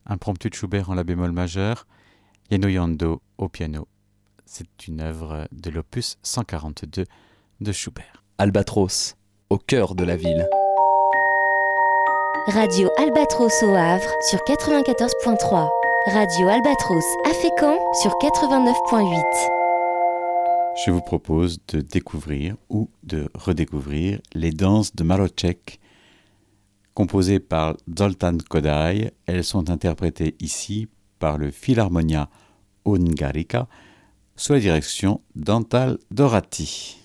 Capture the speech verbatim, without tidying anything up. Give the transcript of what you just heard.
Impromptu de Schubert en la bémol majeur, Yano au piano. C'est une œuvre de l'opus cent quarante-deux de Schubert. Albatros, au cœur de la ville. Radio Albatros au Havre sur quatre-vingt-quatorze virgule trois. Radio Albatros à Fécamp sur quatre-vingt-neuf virgule huit. Je vous propose de découvrir ou de redécouvrir les danses de Maroček, composées par Zoltán Kodály. Elles sont interprétées ici par le Philharmonia Ungarica sous la direction d'Antal Dorati.